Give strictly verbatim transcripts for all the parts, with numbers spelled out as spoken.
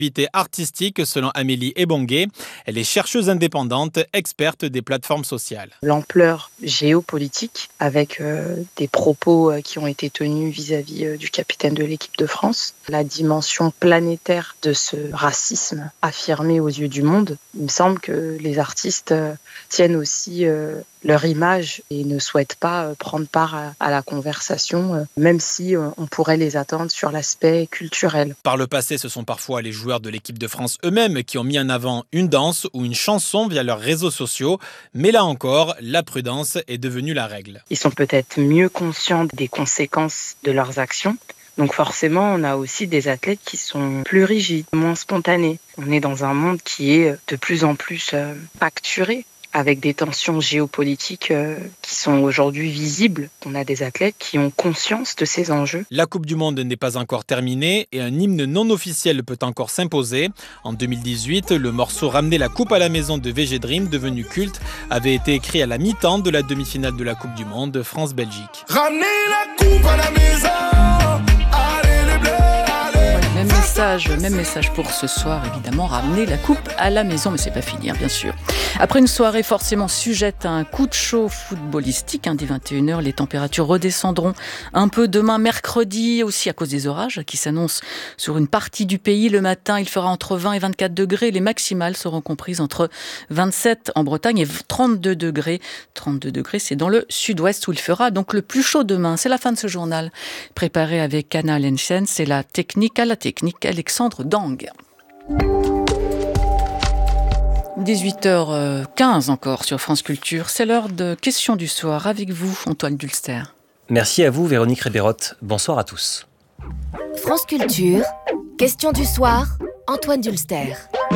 Activité artistique selon Amélie Ebongué. Elle est chercheuse indépendante, experte des plateformes sociales. L'ampleur géopolitique avec euh, des propos euh, qui ont été tenus vis-à-vis euh, du capitaine de l'équipe de France, la dimension planétaire de ce racisme affirmé aux yeux du monde. Il me semble que les artistes euh, tiennent aussi euh, leur image et ne souhaitent pas euh, prendre part à, à la conversation, euh, même si euh, on pourrait les attendre sur l'aspect culturel. Par le passé, ce sont parfois les joueurs de l'équipe de France eux-mêmes qui ont mis en avant une danse ou une chanson via leurs réseaux sociaux. Mais là encore, la prudence est devenue la règle. Ils sont peut-être mieux conscients des conséquences de leurs actions. Donc forcément, on a aussi des athlètes qui sont plus rigides, moins spontanés. On est dans un monde qui est de plus en plus euh, facturé, avec des tensions géopolitiques euh, qui sont aujourd'hui visibles. On a des athlètes qui ont conscience de ces enjeux. La Coupe du Monde n'est pas encore terminée et un hymne non officiel peut encore s'imposer. En deux mille dix-huit, le morceau « Ramener la coupe à la maison » de V G Dream, devenu culte, avait été écrit à la mi-temps de la demi-finale de la Coupe du Monde France-Belgique. Ramener la coupe à la maison. Même message, même message pour ce soir, évidemment, ramener la coupe à la maison, mais c'est pas fini, hein, bien sûr. Après une soirée forcément sujette à un coup de chaud footballistique, hein, dès vingt et une heures, les températures redescendront un peu demain, mercredi, aussi à cause des orages qui s'annoncent sur une partie du pays. Le matin, il fera entre vingt et vingt-quatre degrés. Les maximales seront comprises entre vingt-sept en Bretagne et trente-deux degrés. trente-deux degrés, c'est dans le sud-ouest où il fera donc le plus chaud demain. C'est la fin de ce journal préparé avec Anna Lenchen. C'est la technique à la technique, Alexandre Dang. dix-huit heures quinze encore sur France Culture. C'est l'heure de questions du soir avec vous, Antoine Dulster. Merci à vous, Véronique Ribérotte. Bonsoir à tous. France Culture, questions du soir, Antoine Dulster.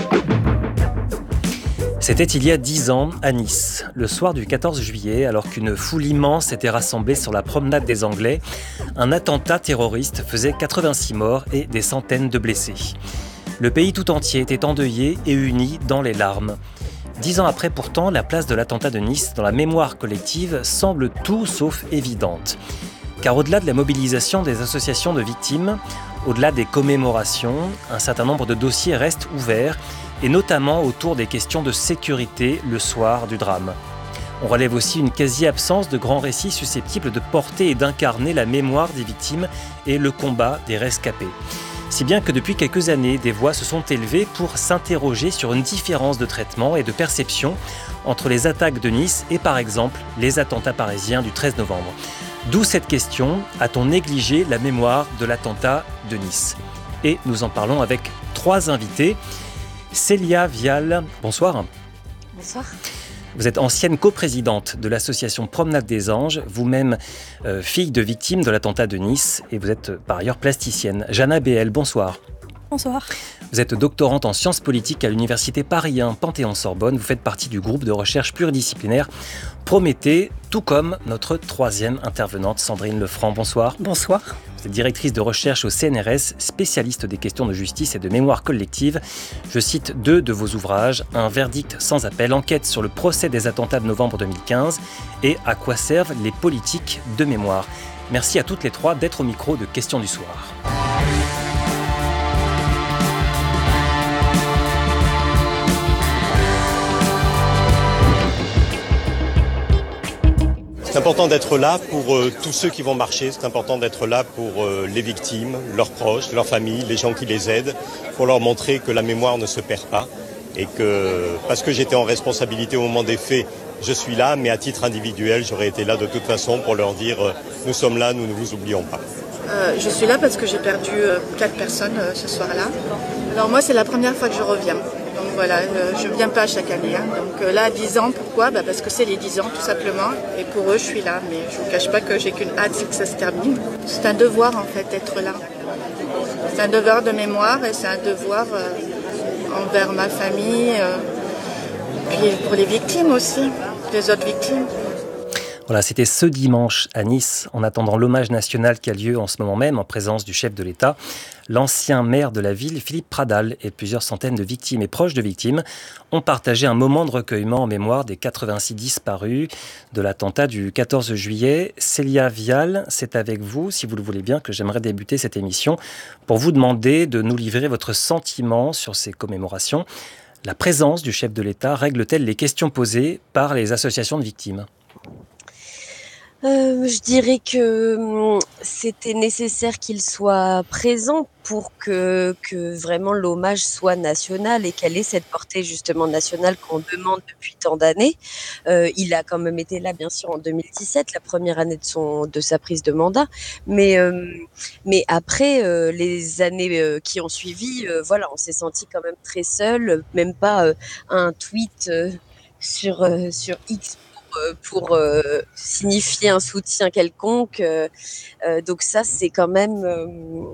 C'était il y a dix ans, à Nice, le soir du quatorze juillet, alors qu'une foule immense était rassemblée sur la promenade des Anglais. Un attentat terroriste faisait quatre-vingt-six morts et des centaines de blessés. Le pays tout entier était endeuillé et uni dans les larmes. Dix ans après, pourtant, la place de l'attentat de Nice dans la mémoire collective semble tout sauf évidente. Car au-delà de la mobilisation des associations de victimes, au-delà des commémorations, un certain nombre de dossiers restent ouverts, et notamment autour des questions de sécurité le soir du drame. On relève aussi une quasi-absence de grands récits susceptibles de porter et d'incarner la mémoire des victimes et le combat des rescapés. Si bien que depuis quelques années, des voix se sont élevées pour s'interroger sur une différence de traitement et de perception entre les attaques de Nice et par exemple les attentats parisiens du treize novembre. D'où cette question, a-t-on négligé la mémoire de l'attentat de Nice ? Et nous en parlons avec trois invités. Célia Vial, bonsoir. Bonsoir. Vous êtes ancienne coprésidente de l'association Promenade des Anges, vous-même euh, fille de victime de l'attentat de Nice et vous êtes euh, par ailleurs plasticienne. Jana Béel, bonsoir. Bonsoir. Vous êtes doctorante en sciences politiques à l'université Paris un Panthéon-Sorbonne. Vous faites partie du groupe de recherche pluridisciplinaire Prométhée, tout comme notre troisième intervenante, Sandrine Lefranc. Bonsoir. Bonsoir. Vous êtes directrice de recherche au C N R S, spécialiste des questions de justice et de mémoire collective. Je cite deux de vos ouvrages, Un verdict sans appel, enquête sur le procès des attentats de novembre deux mille quinze et À quoi servent les politiques de mémoire. Merci à toutes les trois d'être au micro de Questions du soir. C'est important d'être là pour euh, tous ceux qui vont marcher, c'est important d'être là pour euh, les victimes, leurs proches, leurs familles, les gens qui les aident, pour leur montrer que la mémoire ne se perd pas et que, parce que j'étais en responsabilité au moment des faits, je suis là, mais à titre individuel, j'aurais été là de toute façon pour leur dire euh, nous sommes là, nous ne vous oublions pas. Euh, je suis là parce que j'ai perdu euh, quatre personnes euh, ce soir-là. Alors moi, c'est la première fois que je reviens. Donc voilà, euh, je ne viens pas chaque année. Hein. Donc euh, là, dix ans, pourquoi bah parce que c'est les dix ans, tout simplement. Et pour eux, je suis là. Mais je ne vous cache pas que j'ai qu'une hâte, c'est que ça se termine. C'est un devoir, en fait, d'être là. C'est un devoir de mémoire et c'est un devoir euh, envers ma famille, euh, puis pour les victimes aussi, les autres victimes. Voilà, c'était ce dimanche à Nice, en attendant l'hommage national qui a lieu en ce moment même, en présence du chef de l'État. L'ancien maire de la ville, Philippe Pradal, et plusieurs centaines de victimes et proches de victimes ont partagé un moment de recueillement en mémoire des quatre-vingt-six disparus de l'attentat du quatorze juillet. Célia Vial, c'est avec vous, si vous le voulez bien, que j'aimerais débuter cette émission pour vous demander de nous livrer votre sentiment sur ces commémorations. La présence du chef de l'État règle-t-elle les questions posées par les associations de victimes ? Euh, je dirais que hum, c'était nécessaire qu'il soit présent pour que, que vraiment l'hommage soit national et qu'elle ait cette portée justement nationale qu'on demande depuis tant d'années. Euh, il a quand même été là, bien sûr, en deux mille dix-sept, la première année de, son, de sa prise de mandat. Mais, euh, mais après, euh, les années euh, qui ont suivi, euh, voilà, on s'est senti quand même très seul, même pas euh, un tweet euh, sur, euh, sur X pour euh, signifier un soutien quelconque. Euh, euh, donc ça, c'est quand même, euh,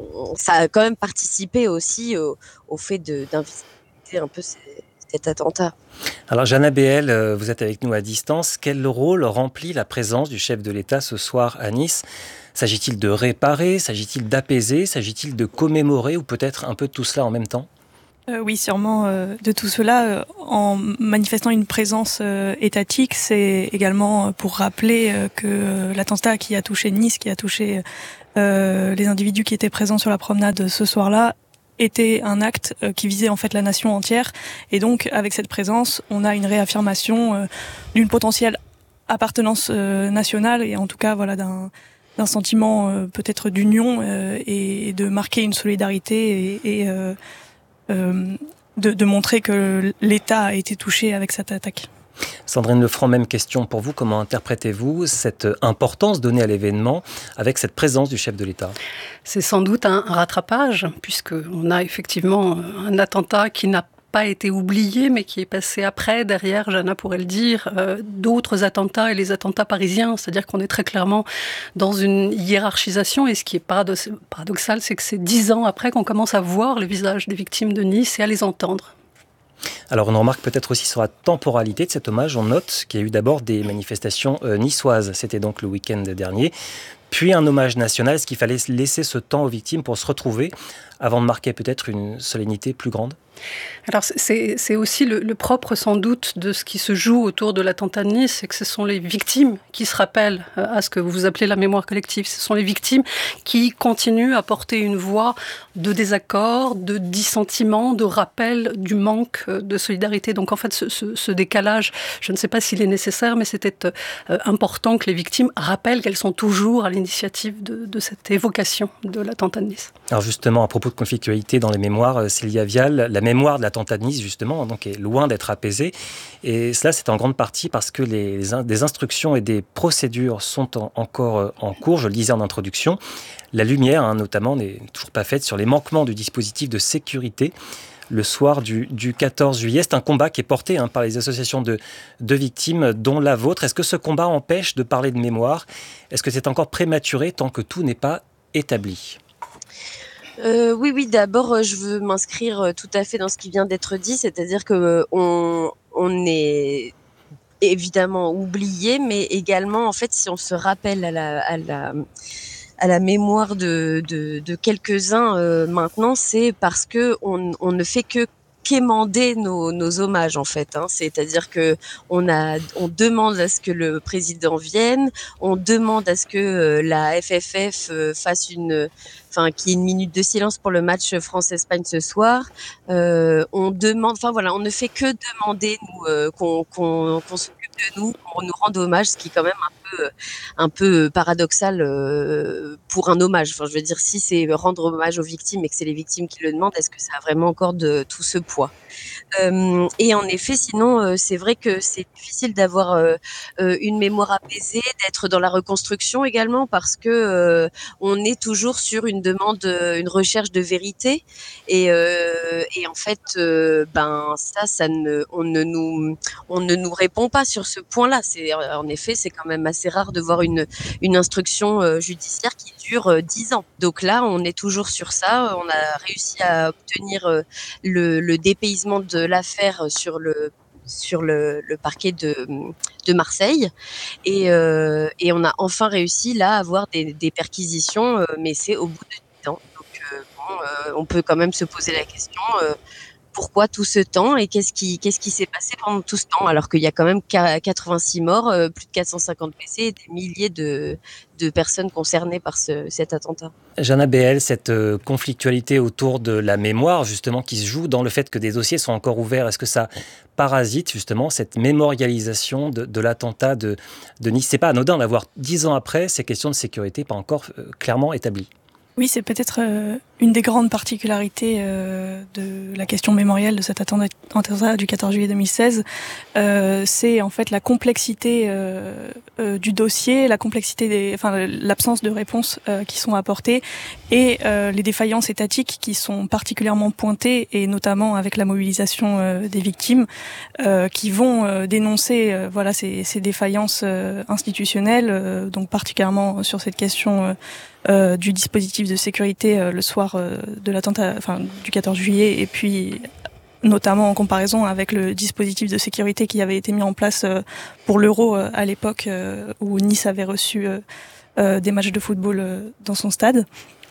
ça a quand même participé aussi au, au fait de, d'inviter un peu ces, cet attentat. Alors Jeanne Béel, vous êtes avec nous à distance. Quel rôle remplit la présence du chef de l'État ce soir à Nice ? S'agit-il de réparer ? S'agit-il d'apaiser ? S'agit-il de commémorer ? Ou peut-être un peu de tout cela en même temps ? Euh, oui, sûrement euh, de tout cela. Euh, en manifestant une présence euh, étatique, c'est également pour rappeler euh, que euh, l'attentat qui a touché Nice, qui a touché euh, les individus qui étaient présents sur la promenade ce soir-là, était un acte euh, qui visait en fait la nation entière. Et donc, avec cette présence, on a une réaffirmation euh, d'une potentielle appartenance euh, nationale et en tout cas, voilà, d'un d'un sentiment euh, peut-être d'union euh, et de marquer une solidarité et, et euh, Euh, de, de montrer que l'État a été touché avec cette attaque. Sandrine Lefranc, même question pour vous. Comment interprétez-vous cette importance donnée à l'événement avec cette présence du chef de l'État ? C'est sans doute un rattrapage, puisqu'on a effectivement un attentat qui n'a pas été oublié, mais qui est passé après, derrière, Jana pourrait le dire, euh, d'autres attentats et les attentats parisiens. C'est-à-dire qu'on est très clairement dans une hiérarchisation. Et ce qui est paradox- paradoxal, c'est que c'est dix ans après qu'on commence à voir le visage des victimes de Nice et à les entendre. Alors on remarque peut-être aussi sur la temporalité de cet hommage. On note qu'il y a eu d'abord des manifestations euh, niçoises. C'était donc le week-end dernier. Puis un hommage national. Est-ce qu'il fallait laisser ce temps aux victimes pour se retrouver avant de marquer peut-être une solennité plus grande ? Alors c'est, c'est aussi le, le propre sans doute de ce qui se joue autour de l'attentat de Nice, c'est que ce sont les victimes qui se rappellent à ce que vous appelez la mémoire collective. Ce sont les victimes qui continuent à porter une voix de désaccord, de dissentiment, de rappel du manque de solidarité. Donc en fait ce, ce, ce décalage, je ne sais pas s'il est nécessaire, mais c'était euh, important que les victimes rappellent qu'elles sont toujours à l'initiative de, de cette évocation de l'attentat de Nice. Alors justement, à propos de conflictualité dans les mémoires, Célia Vial, la mémoire de l'attentat de Nice, justement, donc, est loin d'être apaisée. Et cela, c'est en grande partie parce que les, les, des instructions et des procédures sont en, encore en cours, je le disais en introduction. La lumière, hein, notamment, n'est toujours pas faite sur les manquements du dispositif de sécurité. Le soir du, du quatorze juillet, c'est un combat qui est porté hein, par les associations de, de victimes, dont la vôtre. Est-ce que ce combat empêche de parler de mémoire ? Est-ce que c'est encore prématuré tant que tout n'est pas établi ? Euh, oui, oui. D'abord, je veux m'inscrire tout à fait dans ce qui vient d'être dit, c'est-à-dire que on, on est évidemment oublié, mais également, en fait, si on se rappelle à la, à la, à la mémoire de, de, de quelques-uns euh, maintenant, c'est parce que on, on ne fait que quémander nos, nos hommages en fait, hein. C'est-à-dire que on a, on demande à ce que le président vienne, on demande à ce que euh, la F F F euh, fasse une, enfin qu'il y ait une minute de silence pour le match France-Espagne ce soir. Euh, on demande, enfin voilà, on ne fait que demander nous, euh, qu'on, qu'on, qu'on s'occupe de nous, qu'on nous rende hommage, ce qui est quand même un peu, un peu paradoxal euh, pour un hommage. Enfin, je veux dire, si c'est rendre hommage aux victimes et que c'est les victimes qui le demandent, est-ce que ça a vraiment encore de tout ce poids ? Euh, et en effet, sinon, euh, c'est vrai que c'est difficile d'avoir euh, euh, une mémoire apaisée, d'être dans la reconstruction également, parce que euh, on est toujours sur une demande, une recherche de vérité, et, euh, et en fait, euh, ben ça, ça ne, on ne nous, on ne nous répond pas sur ce point-là. C'est en effet, c'est quand même assez rare de voir une une instruction euh, judiciaire qui dure euh, dix ans. Donc là, on est toujours sur ça. On a réussi à obtenir euh, le, le dépaysement de l'affaire sur le sur le, le parquet de, de Marseille. Et, euh, et on a enfin réussi là à avoir des, des perquisitions, euh, mais c'est au bout de dix ans. Donc euh, bon, euh, on peut quand même se poser la question, euh, pourquoi tout ce temps et qu'est-ce qui, qu'est-ce qui s'est passé pendant tout ce temps, alors qu'il y a quand même quatre-vingt-six morts, euh, plus de quatre cent cinquante blessés et des milliers de, de personnes concernées par ce, cet attentat. Jana Béhel, cette euh, conflictualité autour de la mémoire, justement, qui se joue dans le fait que des dossiers sont encore ouverts, est-ce que ça parasite, justement, cette mémorialisation de, de l'attentat de, de Nice ? C'est pas anodin d'avoir, dix ans après, ces questions de sécurité pas encore euh, clairement établies. Oui, c'est peut-être euh, une des grandes particularités euh, de la question mémorielle de cet attentat du quatorze juillet deux mille seize. Euh, c'est en fait la complexité euh, euh, du dossier, la complexité des, enfin l'absence de réponses euh, qui sont apportées et euh, les défaillances étatiques qui sont particulièrement pointées, et notamment avec la mobilisation euh, des victimes euh, qui vont euh, dénoncer euh, voilà ces, ces défaillances euh, institutionnelles, euh, donc particulièrement sur cette question euh, Euh, du dispositif de sécurité euh, le soir euh, de l'attentat, enfin du quatorze juillet, et puis notamment en comparaison avec le dispositif de sécurité qui avait été mis en place euh, pour l'Euro euh, à l'époque euh, où Nice avait reçu euh, euh, des matchs de football euh, dans son stade.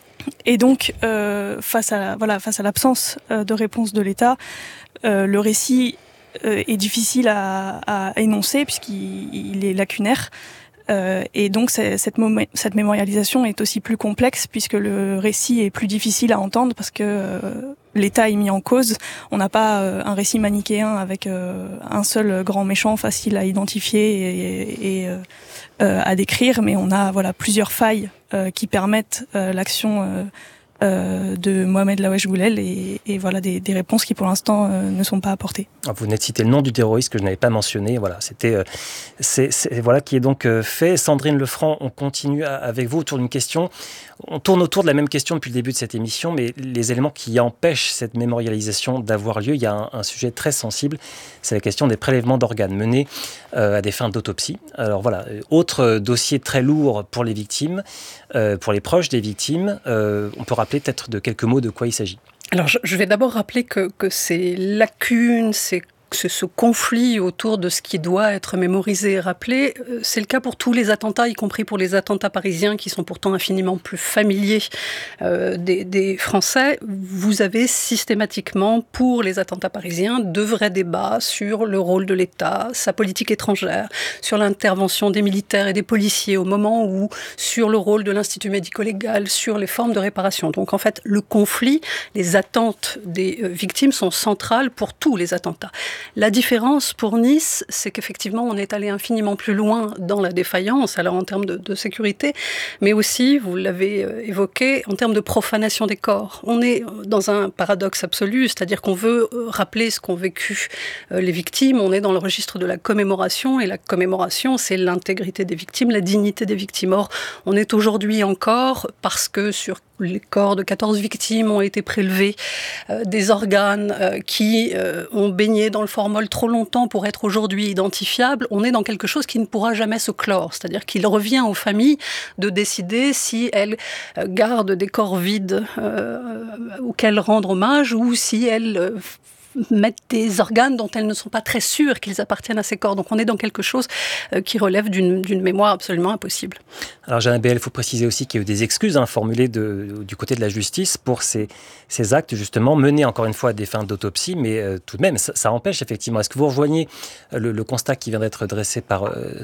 Et donc euh, face à voilà face à l'absence euh, de réponse de l'État, euh, le récit euh, est difficile à, à énoncer puisqu'il il est lacunaire. Euh, et donc cette, mom- cette mémorialisation est aussi plus complexe puisque le récit est plus difficile à entendre parce que euh, l'État est mis en cause. On n'a pas euh, un récit manichéen avec euh, un seul grand méchant facile à identifier et, et euh, euh, à décrire, mais on a voilà plusieurs failles euh, qui permettent euh, l'action euh, Euh, de Mohamed Laoueche Boulel et, et voilà des, des réponses qui pour l'instant euh, ne sont pas apportées. Vous venez de citer le nom du terroriste que je n'avais pas mentionné. Voilà, c'était, euh, c'est, c'est, voilà qui est donc euh, fait. Sandrine Lefranc, on continue à, avec vous autour d'une question. On tourne autour de la même question depuis le début de cette émission, mais les éléments qui empêchent cette mémorialisation d'avoir lieu, il y a un, un sujet très sensible, c'est la question des prélèvements d'organes menés euh, à des fins d'autopsie. Alors voilà, autre dossier très lourd pour les victimes, euh, pour les proches des victimes. Euh, on peut rappeler peut-être de quelques mots de quoi il s'agit. Alors, je, je vais d'abord rappeler que, que ces lacunes, ces Ce, ce conflit autour de ce qui doit être mémorisé et rappelé, c'est le cas pour tous les attentats, y compris pour les attentats parisiens qui sont pourtant infiniment plus familiers euh, des, des Français. Vous avez systématiquement, pour les attentats parisiens, de vrais débats sur le rôle de l'État, sa politique étrangère, sur l'intervention des militaires et des policiers au moment où, sur le rôle de l'Institut médico-légal, sur les formes de réparation. Donc en fait, le conflit, les attentes des victimes sont centrales pour tous les attentats. La différence pour Nice, c'est qu'effectivement, on est allé infiniment plus loin dans la défaillance, alors en termes de, de sécurité, mais aussi, vous l'avez évoqué, en termes de profanation des corps. On est dans un paradoxe absolu, c'est-à-dire qu'on veut rappeler ce qu'ont vécu les victimes, on est dans le registre de la commémoration, et la commémoration, c'est l'intégrité des victimes, la dignité des victimes. Or, on est aujourd'hui encore, parce que sur les corps de quatorze victimes ont été prélevés, euh, des organes euh, qui euh, ont baigné dans le formol trop longtemps pour être aujourd'hui identifiables, on est dans quelque chose qui ne pourra jamais se clore. C'est-à-dire qu'il revient aux familles de décider si elles euh, gardent des corps vides euh, auxquels rendre hommage ou si elles euh, mettent des organes dont elles ne sont pas très sûres qu'ils appartiennent à ces corps. Donc on est dans quelque chose euh, qui relève d'une, d'une mémoire absolument impossible. Alors Jana Béhel, il faut préciser aussi qu'il y a eu des excuses hein, formulées de, du côté de la justice pour ces, ces actes justement menés encore une fois à des fins d'autopsie, mais euh, tout de même ça, ça empêche effectivement. Est-ce que vous rejoignez le, le constat qui vient d'être dressé par,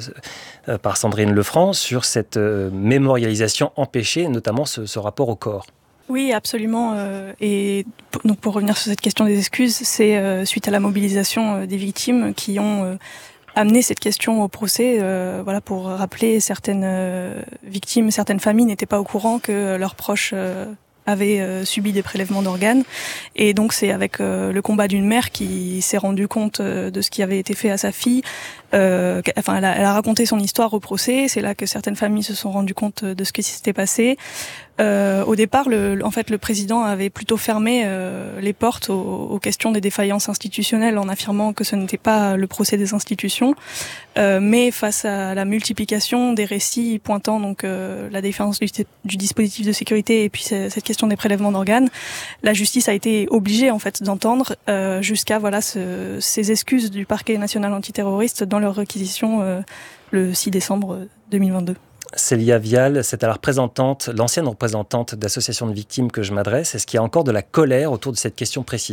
euh, par Sandrine Lefranc sur cette euh, mémorialisation empêchée, notamment ce, ce rapport au corps ? Oui, absolument. Euh, et p- donc pour revenir sur cette question des excuses, c'est euh, suite à la mobilisation euh, des victimes qui ont euh, amené cette question au procès. Euh, voilà, pour rappeler certaines euh, victimes, certaines familles n'étaient pas au courant que leurs proches euh, avaient euh, subi des prélèvements d'organes. Et donc c'est avec euh, le combat d'une mère qui s'est rendue compte euh, de ce qui avait été fait à sa fille. Euh, enfin, elle a, elle a raconté son histoire au procès. C'est là que certaines familles se sont rendues compte de ce qui s'était passé. Euh, au départ, le, en fait, le président avait plutôt fermé euh, les portes aux, aux questions des défaillances institutionnelles en affirmant que ce n'était pas le procès des institutions, euh, mais face à la multiplication des récits pointant donc euh, la défaillance du, du dispositif de sécurité et puis cette question des prélèvements d'organes, la justice a été obligée en fait d'entendre euh, jusqu'à voilà ce, ces excuses du parquet national antiterroriste dans leur réquisition euh, le six décembre deux mille vingt-deux. Célia Vial, c'est à la représentante, l'ancienne représentante d'associations de victimes que je m'adresse. Est-ce qu'il y a encore de la colère autour de cette question précise ?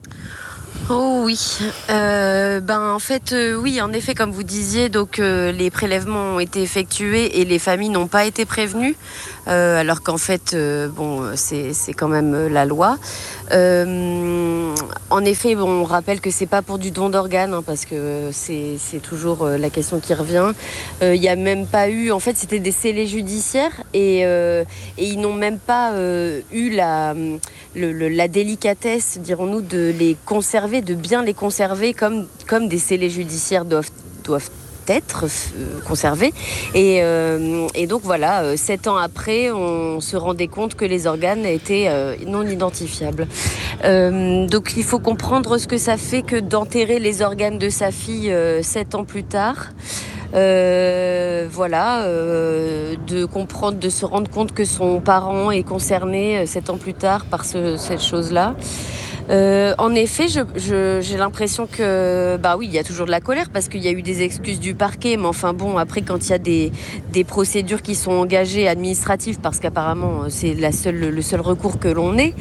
Oh oui, euh, ben en fait euh, oui, en effet, comme vous disiez, donc euh, les prélèvements ont été effectués et les familles n'ont pas été prévenues, euh, alors qu'en fait euh, bon c'est c'est quand même euh, la loi. Euh, en effet, bon, on rappelle que c'est pas pour du don d'organes, hein, parce que c'est c'est toujours euh, la question qui revient. Il euh, y a même pas eu, en fait, c'était des scellés judiciaires et euh, et ils n'ont même pas euh, eu la le, le, la délicatesse, dirons-nous, de les conserver, de bien les conserver comme comme des scellés judiciaires doivent doivent être euh, conservés. Et, euh, et donc voilà, euh, sept ans après, on se rendait compte que les organes étaient euh, non identifiables. Euh, donc il faut comprendre ce que ça fait que d'enterrer les organes de sa fille euh, sept ans plus tard. Euh, voilà, euh, de comprendre, de se rendre compte que son parent est concerné euh, sept ans plus tard par ce, cette chose-là. Euh, en effet, je, je, j'ai l'impression que, bah oui, il y a toujours de la colère parce qu'il y a eu des excuses du parquet, mais enfin bon, après quand il y a des, des procédures qui sont engagées administratives, parce qu'apparemment c'est la seule, le seul recours que l'on ait,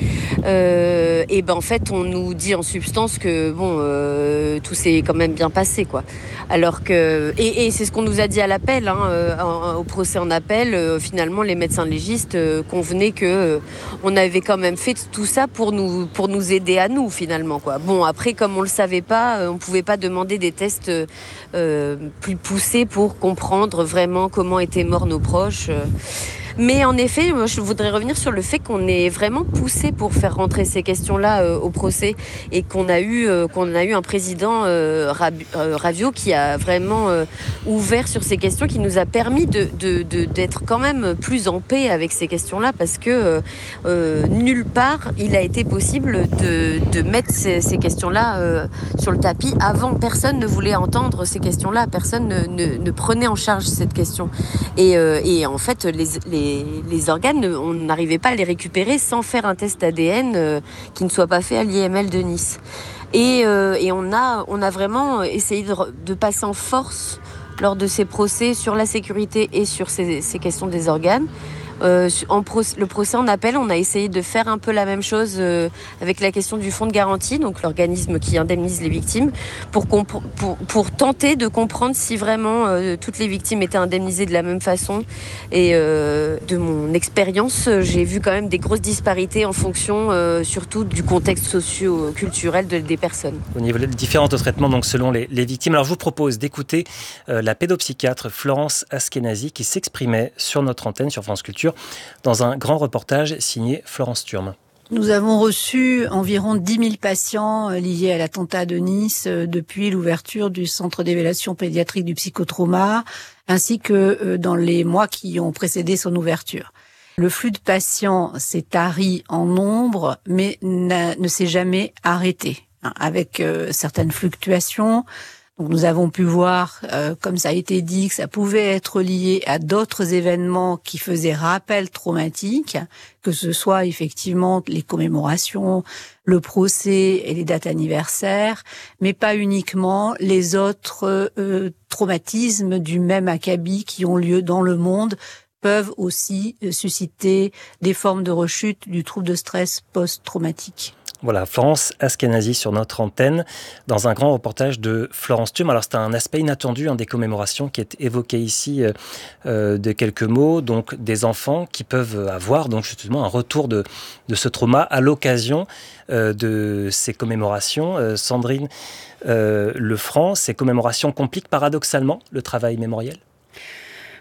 euh, et ben en fait on nous dit en substance que bon, euh, tout s'est quand même bien passé, quoi. Alors que, et, et c'est ce qu'on nous a dit à l'appel, hein, euh, au procès en appel, euh, finalement les médecins légistes euh, convenaient que euh, on avait quand même fait tout ça pour nous, pour nous aider à nous finalement, quoi. Bon, après comme on le savait pas, euh, on pouvait pas demander des tests euh, plus poussés pour comprendre vraiment comment étaient morts nos proches. Euh. Mais en effet, moi, je voudrais revenir sur le fait qu'on est vraiment poussé pour faire rentrer ces questions-là euh, au procès et qu'on a eu, euh, qu'on a eu un président euh, Rab- euh, Ravio qui a vraiment euh, ouvert sur ces questions, qui nous a permis de, de, de, d'être quand même plus en paix avec ces questions-là, parce que euh, euh, nulle part il a été possible de, de mettre ces, ces questions-là euh, sur le tapis. Avant, personne ne voulait entendre ces questions-là, personne ne, ne, ne prenait en charge cette question. Et, euh, et en fait, les, les les organes, on n'arrivait pas à les récupérer sans faire un test A D N euh, qui ne soit pas fait à l'I M L de Nice. Et, euh, et on, a, on a vraiment essayé de, de passer en force lors de ces procès sur la sécurité et sur ces, ces questions des organes. Euh, en pro- le procès en appel, on a essayé de faire un peu la même chose euh, avec la question du fonds de garantie, donc l'organisme qui indemnise les victimes, pour, comp- pour, pour tenter de comprendre si vraiment euh, toutes les victimes étaient indemnisées de la même façon. Et euh, de mon expérience, j'ai vu quand même des grosses disparités en fonction euh, surtout du contexte socio-culturel de, des personnes. Au niveau des différents traitements donc selon les, les victimes. Alors je vous propose d'écouter euh, la pédopsychiatre Florence Askenazi qui s'exprimait sur notre antenne, sur France Culture, dans un grand reportage signé Florence Turme. Nous avons reçu environ dix mille patients liés à l'attentat de Nice depuis l'ouverture du centre d'évaluation pédiatrique du psychotrauma, ainsi que dans les mois qui ont précédé son ouverture. Le flux de patients s'est tari en nombre, mais ne s'est jamais arrêté, avec certaines fluctuations. Donc nous avons pu voir, euh, comme ça a été dit, que ça pouvait être lié à d'autres événements qui faisaient rappel traumatique, que ce soit effectivement les commémorations, le procès et les dates anniversaires, mais pas uniquement les autres euh, traumatismes du même acabit qui ont lieu dans le monde peuvent aussi susciter des formes de rechute du trouble de stress post-traumatique. Voilà, Florence Askenazi sur notre antenne, dans un grand reportage de Florence Turme. Alors c'est un aspect inattendu hein, des commémorations qui est évoqué ici euh, de quelques mots, donc des enfants qui peuvent avoir donc justement un retour de, de ce trauma à l'occasion euh, de ces commémorations. Euh, Sandrine euh, Lefranc, ces commémorations compliquent paradoxalement le travail mémoriel ?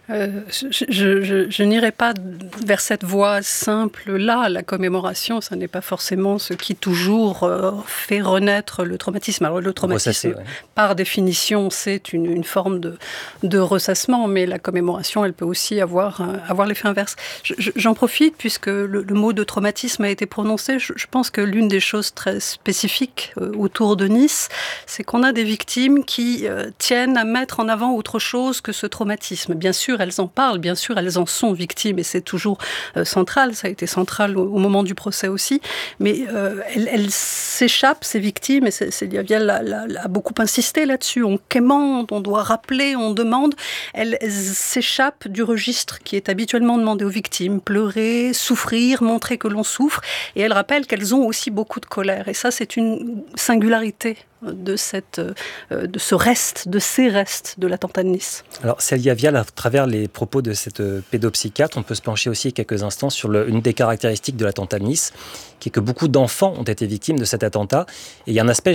Euh, je je, je, je n'irai pas vers cette voie simple-là. La commémoration, ça n'est pas forcément ce qui toujours euh, fait renaître le traumatisme. Alors le traumatisme, Ressasser, ouais. par définition, c'est une, une forme de, de ressassement, mais la commémoration, elle peut aussi avoir, euh, avoir l'effet inverse. Je, je, j'en profite, puisque le, le mot de traumatisme a été prononcé. Je, je pense que l'une des choses très spécifiques euh, autour de Nice, c'est qu'on a des victimes qui euh, tiennent à mettre en avant autre chose que ce traumatisme. Bien sûr, elles en parlent, bien sûr, elles en sont victimes, et c'est toujours euh, central, ça a été central au, au moment du procès aussi, mais euh, elles, elles s'échappent, ces victimes, et Célia Vielle a, a, a beaucoup insisté là-dessus, on quémande, on doit rappeler, on demande, elles s'échappent du registre qui est habituellement demandé aux victimes, pleurer, souffrir, montrer que l'on souffre, et elles rappellent qu'elles ont aussi beaucoup de colère, et ça c'est une singularité de, cette, de ce reste, de ces restes de l'attentat de Nice. Alors Célia Vielle, à travers les propos de cette pédopsychiatre, on peut se pencher aussi quelques instants sur le, une des caractéristiques de l'attentat de Nice, qui est que beaucoup d'enfants ont été victimes de cet attentat, et il y a un aspect